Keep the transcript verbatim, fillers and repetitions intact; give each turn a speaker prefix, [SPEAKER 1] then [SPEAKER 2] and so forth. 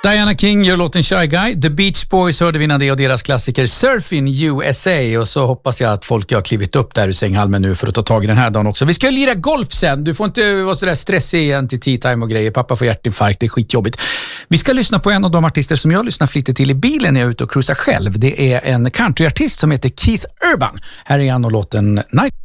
[SPEAKER 1] Diana King gör låten Shy Guy. The Beach Boys hörde vi innan det och deras klassiker Surfing U S A. Och så hoppas jag att folk har klivit upp där ur sänghalmen nu för att ta tag i den här dagen också. Vi ska lira golf sen. Du får inte vara så där stressig igen till tea time och grejer. Pappa får hjärtinfarkt, det är skitjobbigt. Vi ska lyssna på en av de artister som jag lyssnar flitigt till i bilen när jag är ute och cruisar själv. Det är en countryartist som heter Keith Urban. Här är han och låten Night.